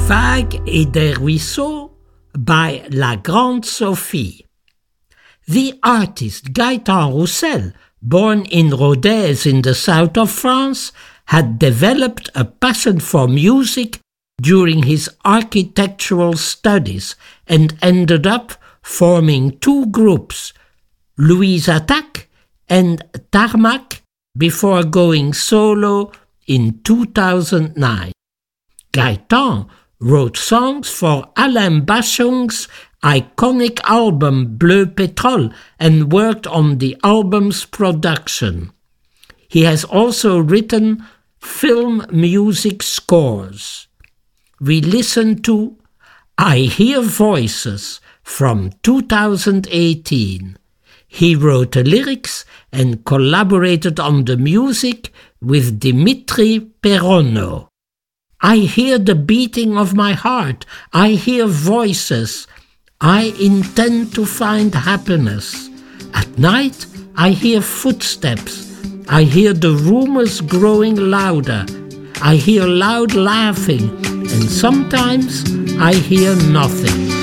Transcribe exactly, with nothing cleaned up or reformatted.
Vagues et des ruisseaux by La Grande Sophie. The artist Gaëtan Roussel, born in Rodez in the south of France, had developed a passion for music during his architectural studies and ended up forming two groups, Louise Attaque and Tarmac, before going solo in two thousand nine. Gaëtan wrote songs for Alain Bashung's iconic album Bleu Pétrole and worked on the album's production. He has also written film music scores. We listen to I Hear Voices from two thousand eighteen. He wrote the lyrics and collaborated on the music with Dimitri Perono. I hear the beating of my heart. I hear voices. I intend to find happiness. At night, I hear footsteps. I hear the rumors growing louder. I hear loud laughing, and sometimes I hear nothing.